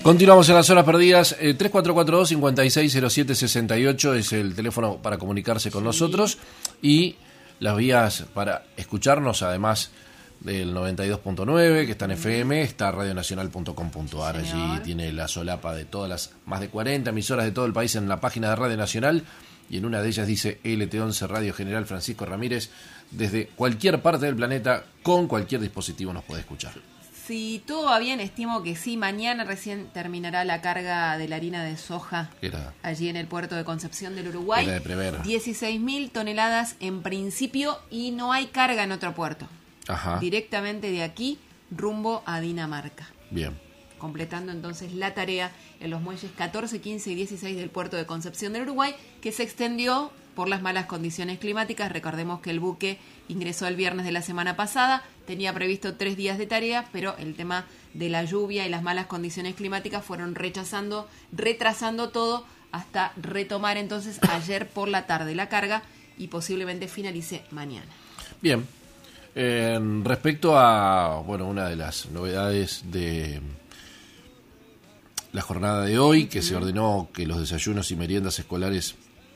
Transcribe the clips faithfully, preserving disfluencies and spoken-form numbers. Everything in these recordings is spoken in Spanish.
Continuamos en las horas perdidas. eh, tres cuatro cuatro dos, cinco seis cero siete seis ocho es el teléfono para comunicarse con sí. nosotros, y las vías para escucharnos, además del noventa y dos punto nueve que está en F M, está radio nacional punto com punto a r. Allí tiene la solapa de todas las más de cuarenta emisoras de todo el país en la página de Radio Nacional, y en una de ellas dice L T once Radio General Francisco Ramírez. Desde cualquier parte del planeta, con cualquier dispositivo nos puede escuchar. Si todo va bien, estimo que sí, mañana recién terminará la carga de la harina de soja Era, allí en el puerto de Concepción del Uruguay. Era de prever. dieciséis mil toneladas en principio, y no hay carga en otro puerto. Ajá. Directamente de aquí rumbo a Dinamarca. Bien. Completando entonces la tarea en los muelles catorce, quince y dieciséis del puerto de Concepción del Uruguay, que se extendió por las malas condiciones climáticas. Recordemos que el buque ingresó el viernes de la semana pasada, tenía previsto tres días de tarea, pero el tema de la lluvia y las malas condiciones climáticas fueron rechazando, retrasando todo hasta retomar entonces ayer por la tarde la carga, y posiblemente finalice mañana. Bien. Eh, respecto a, bueno, una de las novedades de la jornada de hoy, que se ordenó que los desayunos y meriendas escolares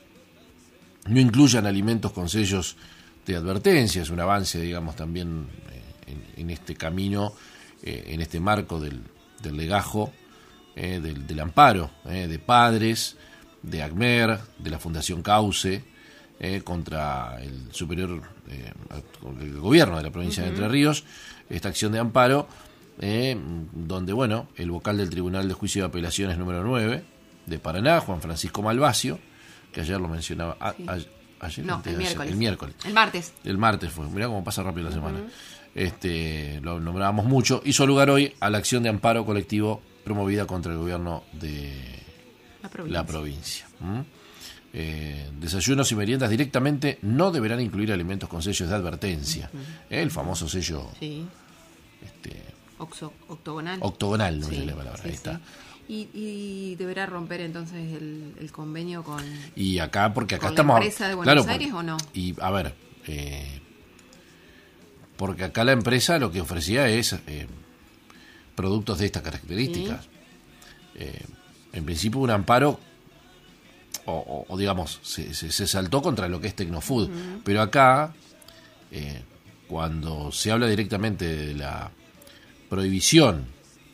no incluyan alimentos con sellos de advertencia. Es un avance, digamos, también eh, en, en este camino, eh, en este marco del, del legajo, eh, del, del amparo eh, de padres, de ACMER, de la Fundación Cauce, eh, contra el superior, eh, el gobierno de la provincia uh-huh. de Entre Ríos, esta acción de amparo, eh, donde, bueno, el vocal del Tribunal de Juicio de Apelaciones número nueve de Paraná, Juan Francisco Malvacio, que ayer lo mencionaba, a, sí. a, ayer no, el miércoles. el miércoles, el martes, el martes fue, mirá cómo pasa rápido la semana, uh-huh. este, lo nombrábamos mucho, hizo lugar hoy a la acción de amparo colectivo promovida contra el gobierno de la provincia. La provincia. ¿Mm? Eh, desayunos y meriendas directamente no deberán incluir alimentos con sellos de advertencia, uh-huh. eh, el famoso sello sí. este, Oxo, octogonal, octogonal, no sí, sé la palabra, sí, ahí está. Sí. Y, y deberá romper entonces el, el convenio con y acá porque acá con estamos la empresa de Buenos claro, Aires porque, o no. Y a ver, eh, porque acá la empresa lo que ofrecía es eh, productos de estas características. Sí. Eh, en principio un amparo o, o, o digamos se, se, se saltó contra lo que es Tecnofood, uh-huh. pero acá eh, cuando se habla directamente de la prohibición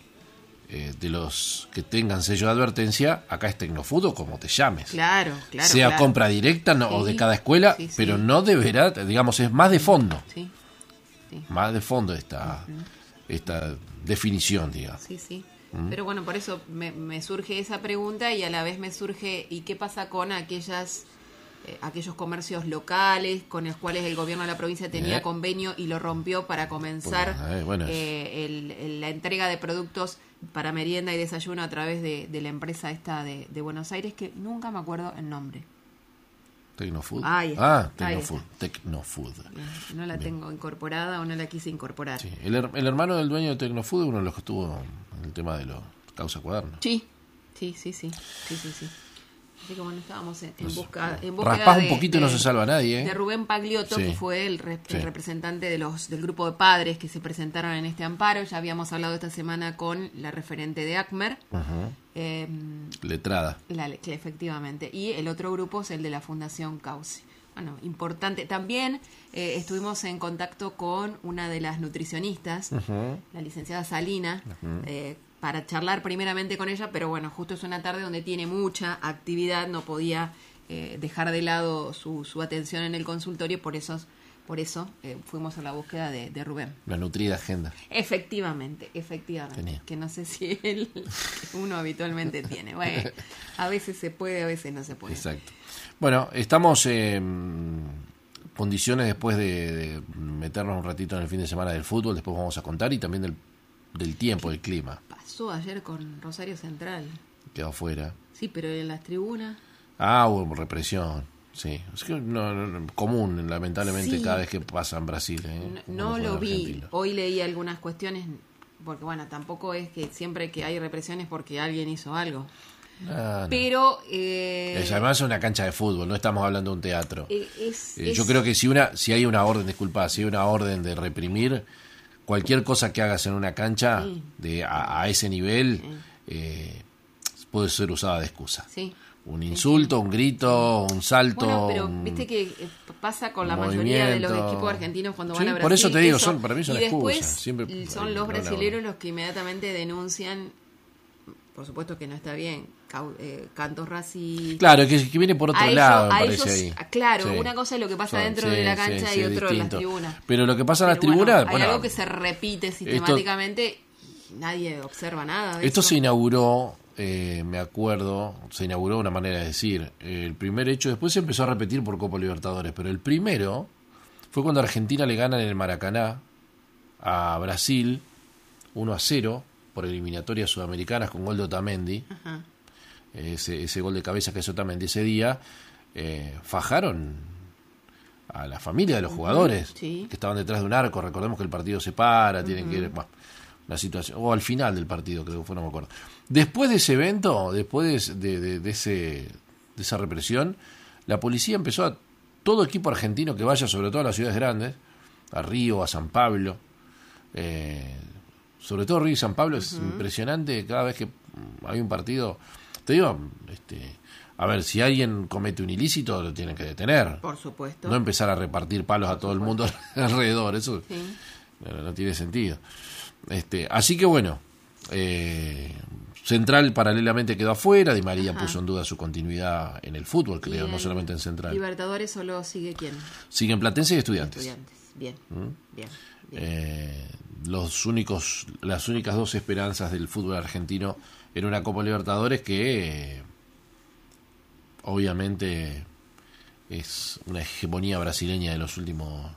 eh, de los que tengan sello de advertencia, acá es Tecnofood o como te llames, claro, claro, sea claro. compra directa no, sí. o de cada escuela, sí, sí. pero no deberá, digamos, es más de fondo, sí. Sí. más de fondo esta, uh-huh. esta definición, digamos. Sí, sí. Pero bueno, por eso me, me surge esa pregunta, y a la vez me surge, ¿y qué pasa con aquellas eh, aquellos comercios locales con los cuales el gobierno de la provincia tenía eh. convenio y lo rompió para comenzar bueno, eh, bueno, eh, el, el, la entrega de productos para merienda y desayuno a través de, de la empresa esta de, de Buenos Aires, que nunca me acuerdo el nombre? Tecnofood. Ahí está, ah, Tecnofood. Tecnofood. No la Bien. tengo incorporada o no la quise incorporar. Sí. El, el hermano del dueño de Tecnofood es uno de los que estuvo en el tema de los causa cuadernos. Sí, sí, sí, sí, sí, sí, sí. Así que bueno, estábamos en, en Nos, busca, en búsqueda raspás de, un poquito de, y no se salva a nadie, ¿eh? de Rubén Pagliotto, sí. que fue el, re, sí. el representante de los del grupo de padres que se presentaron en este amparo. Ya habíamos hablado esta semana con la referente de ACMER. Uh-huh. Eh, Letrada. La, efectivamente. Y el otro grupo es el de la Fundación Cauce. Bueno, importante. También eh, estuvimos en contacto con una de las nutricionistas, uh-huh. la licenciada Salina, uh-huh. eh, para charlar primeramente con ella, pero bueno, justo es una tarde donde tiene mucha actividad, no podía eh, dejar de lado su, su atención en el consultorio, por eso, por eso eh, fuimos a la búsqueda de, de Rubén. La nutrida agenda. Efectivamente, efectivamente. Tenía. Que no sé si él, uno habitualmente tiene. Bueno, a veces se puede, a veces no se puede. Exacto. Bueno, estamos en condiciones después de, de meternos un ratito en el fin de semana del fútbol, después vamos a contar, y también del, del tiempo, del clima. Pasó ayer con Rosario Central. Quedó afuera. Sí, pero en las tribunas. Ah, hubo represión, sí. Es que no, no, común, lamentablemente, sí. cada vez que pasa en Brasil. ¿eh? No, no lo vi. Argentino. Hoy leí algunas cuestiones, porque bueno, tampoco es que siempre que hay represión es porque alguien hizo algo. Ah, no. Pero eh, es, además es una cancha de fútbol, no estamos hablando de un teatro. Es, eh, es, yo creo que si una si hay una orden, disculpa, si hay una orden de reprimir, cualquier cosa que hagas en una cancha sí. de a, a ese nivel, sí. eh, puede ser usada de excusa. Sí. Un insulto, un grito, un salto. Bueno, pero un, viste que pasa con la mayoría de los equipos argentinos cuando sí, van a Brasil. Por eso te digo, eso, son, para mí son y excusas. Después Siempre, son los brasileros los que inmediatamente denuncian, por supuesto que no está bien, eh, cantos racistas. Claro, que, que viene por otro a lado, ellos, me a parece ellos, ahí. Claro, sí. una cosa es lo que pasa son, dentro sí, de la cancha sí, y sí, otro distinto. en las tribunas. Pero lo que pasa en las bueno, tribunas... Hay bueno, algo que se repite sistemáticamente, esto, nadie observa nada de Esto eso. se inauguró... Eh, me acuerdo, se inauguró una manera de decir, eh, el primer hecho, después se empezó a repetir por Copa Libertadores, pero el primero fue cuando Argentina le gana en el Maracaná a Brasil uno a cero por eliminatorias sudamericanas con gol de Otamendi. Ajá. Ese, ese gol de cabeza que hizo Otamendi ese día, eh, fajaron a la familia de los uh-huh. jugadores sí. que estaban detrás de un arco. Recordemos que el partido se para, uh-huh. tienen que ir, bueno, la situación, o al final del partido creo que fue, no me acuerdo. Después de ese evento, después de, de, de, ese, de esa represión, la policía empezó a todo equipo argentino que vaya, sobre todo a las ciudades grandes, a Río, a San Pablo, eh, sobre todo Río y San Pablo, uh-huh. es impresionante cada vez que hay un partido. Te digo, este, a ver, si alguien comete un ilícito, lo tienen que detener. Por supuesto. No empezar a repartir palos Por a todo supuesto. el mundo alrededor, eso sí. no, no tiene sentido. Este, así que bueno, eh, Central paralelamente quedó afuera, Di María Ajá. puso en duda su continuidad en el fútbol, creo, en no solamente en Central. Libertadores solo sigue quién? Siguen Platense y Estudiantes. Estudiantes, bien, ¿Mm? bien, bien. Eh, los únicos, las únicas dos esperanzas del fútbol argentino en una Copa Libertadores que eh, obviamente es una hegemonía brasileña de los últimos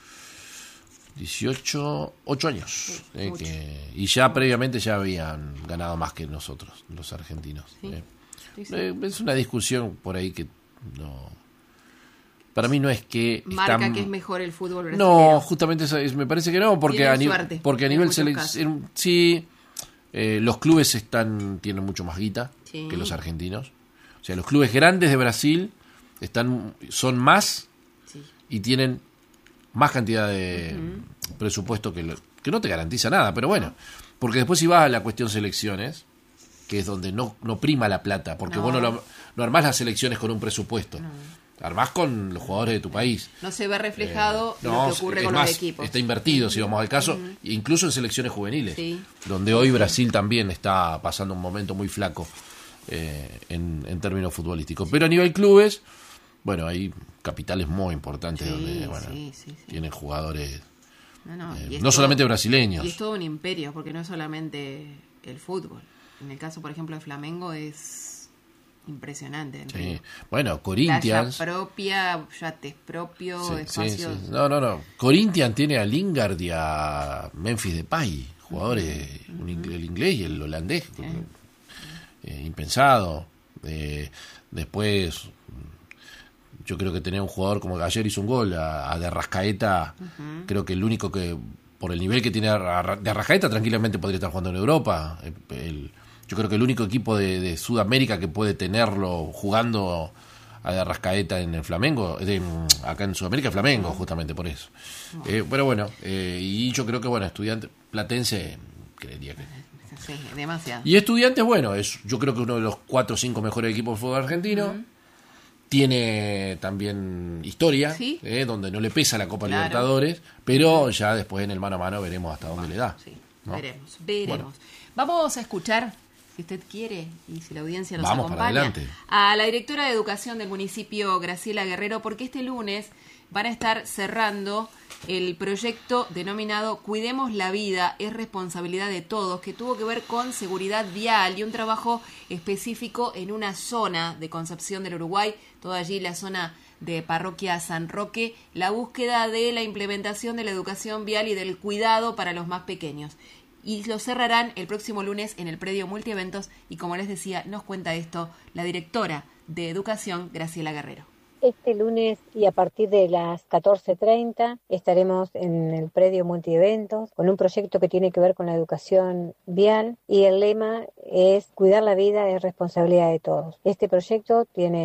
dieciocho, ocho años. Sí, eh, que, y ya mucho. Previamente ya habían ganado más que nosotros, los argentinos. Sí, eh. sí, sí. Eh, es una discusión por ahí que no... Para mí no es que... Marca están, que es mejor el fútbol brasileño. No, justamente eso es, me parece que no, porque a, ni, suerte, porque a nivel selección... Sí, eh, los clubes están tienen mucho más guita sí. que los argentinos. O sea, los clubes grandes de Brasil están son más sí. y tienen más cantidad de uh-huh. presupuesto que, lo, que no te garantiza nada, pero bueno, porque después si vas a la cuestión selecciones, que es donde no, no prima la plata, porque no. vos no, lo, no armás las selecciones con un presupuesto, no. armás con los jugadores de tu país. No se ve reflejado eh, no, lo que ocurre con más, los equipos. Está invertido, si vamos al caso, uh-huh. incluso en selecciones juveniles, sí. donde hoy Brasil también está pasando un momento muy flaco eh, en, en términos futbolísticos. Sí. Pero a nivel clubes, bueno, hay capitales muy importantes sí, donde bueno, sí, sí, sí. tienen jugadores no, no, eh, no todo, solamente brasileños. Y es todo un imperio, porque no es solamente el fútbol. En el caso, por ejemplo, de Flamengo es impresionante. Sí. Bueno, Corinthians. Playa propia, yates propios, sí, espacios. Sí, sí. No, no, no. Corinthians tiene a Lingard y a Memphis Depay, jugadores, uh-huh. un inglés, el inglés y el holandés. Sí. Eh, impensado. Eh, después... Yo creo que tener un jugador como ayer hizo un gol a, a de Arrascaeta, uh-huh. creo que el único que, por el nivel que tiene de Arrascaeta, tranquilamente podría estar jugando en Europa. El, el, yo creo que el único equipo de, de Sudamérica que puede tenerlo jugando a de Arrascaeta en el Flamengo, de, acá en Sudamérica, Flamengo, uh-huh. justamente por eso. Uh-huh. Eh, pero bueno, eh, y yo creo que, bueno, Estudiante Platense, creería que... Sí, demasiado. Y Estudiantes, bueno, es yo creo que uno de los cuatro o cinco mejores equipos de fútbol argentino. Uh-huh. Tiene también historia, ¿Sí? eh, donde no le pesa la Copa claro. Libertadores, pero ya después en el mano a mano veremos hasta dónde bueno, le da. Sí, ¿no? veremos, veremos. Bueno. Vamos a escuchar, si usted quiere y si la audiencia nos Vamos acompaña, para adelante. a la directora de Educación del municipio, Graciela Guerrero, porque este lunes van a estar cerrando el proyecto denominado Cuidemos la Vida, es responsabilidad de todos, que tuvo que ver con seguridad vial y un trabajo específico en una zona de Concepción del Uruguay, toda allí la zona de Parroquia San Roque, la búsqueda de la implementación de la educación vial y del cuidado para los más pequeños. Y lo cerrarán el próximo lunes en el predio Multieventos y, como les decía, nos cuenta esto la directora de Educación, Graciela Guerrero. Este lunes y a partir de las catorce treinta estaremos en el predio Multieventos con un proyecto que tiene que ver con la educación vial y el lema es cuidar la vida es responsabilidad de todos. Este proyecto tiene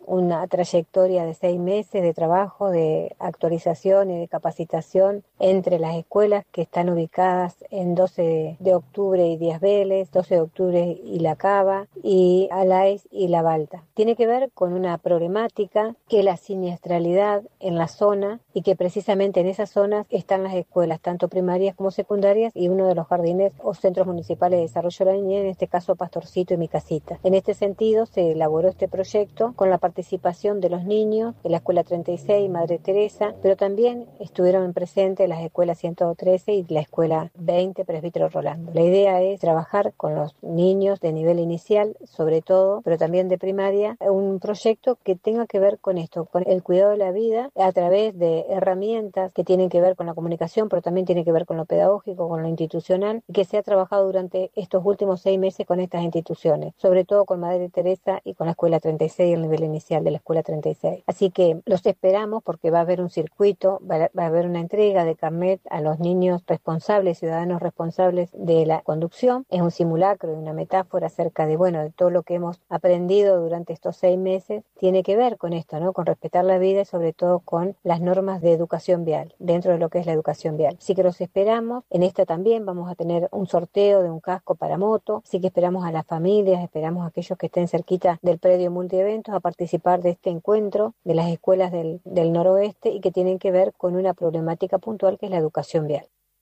una trayectoria de seis meses de trabajo, de actualización y de capacitación entre las escuelas que están ubicadas en doce de octubre y Díaz Vélez, doce de octubre y La Cava, y Alais y La Balta. Tiene que ver con una problemática que es la siniestralidad en la zona, y que precisamente en esas zonas están las escuelas, tanto primarias como secundarias, y uno de los jardines o centros municipales de desarrollo de la niñez, en este caso Pastorcito y Mi Casita. En este sentido se elaboró este proyecto con la participación de los niños de la Escuela treinta y seis, Madre Teresa, pero también estuvieron presentes las escuelas ciento trece y la Escuela veinte, Presbítero Rolando. La idea es trabajar con los niños de nivel inicial, sobre todo, pero también de primaria, un proyecto que tenga que ver con esto, con el cuidado de la vida a través de herramientas que tienen que ver con la comunicación, pero también tiene que ver con lo pedagógico, con lo institucional, y que se ha trabajado durante estos últimos seis meses con estas instituciones, sobre todo con Madre Teresa y con la Escuela treinta y seis, el nivel inicial de la Escuela treinta y seis. Así que los esperamos porque va a haber un circuito, va a, va a haber una entrega de carnet a los niños responsables, ciudadanos responsables de la conducción. Es un simulacro y una metáfora acerca de, bueno, de todo lo que hemos aprendido durante estos seis meses. Tiene que ver con esto, ¿no? Con respetar la vida y sobre todo con las normas de educación vial, dentro de lo que es la educación vial. Así que los esperamos. En esta también vamos a tener un sorteo de un casco para moto, así que esperamos a las familias, esperamos a aquellos que estén cerquita del predio multieventos a participar de este encuentro de las escuelas del, del noroeste, y que tienen que ver con una problemática puntual que es la educación vial.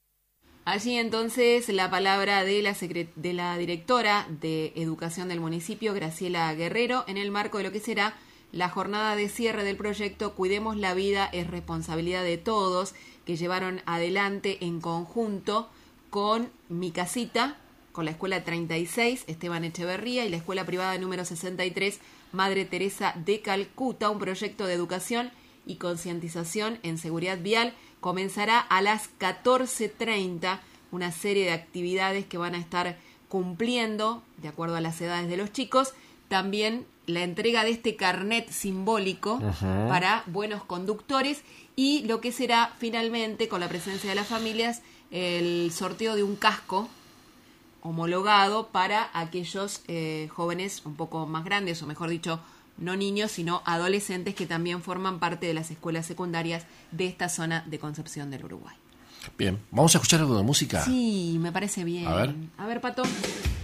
Allí entonces la palabra de la, secret- de la directora de Educación del municipio, Graciela Guerrero, en el marco de lo que será la jornada de cierre del proyecto Cuidemos la Vida es responsabilidad de todos, que llevaron adelante en conjunto con Mi Casita, con la Escuela treinta y seis, Esteban Echeverría, y la Escuela Privada número sesenta y tres, Madre Teresa de Calcuta, un proyecto de educación y concientización en seguridad vial. Comenzará a las catorce treinta una serie de actividades que van a estar cumpliendo, de acuerdo a las edades de los chicos, también la entrega de este carnet simbólico uh-huh. para buenos conductores, y lo que será finalmente, con la presencia de las familias, el sorteo de un casco homologado para aquellos eh, jóvenes un poco más grandes, o mejor dicho, no niños, sino adolescentes que también forman parte de las escuelas secundarias de esta zona de Concepción del Uruguay. Bien, ¿vamos a escuchar algo de música? Sí, me parece bien. A ver. A ver, Pato.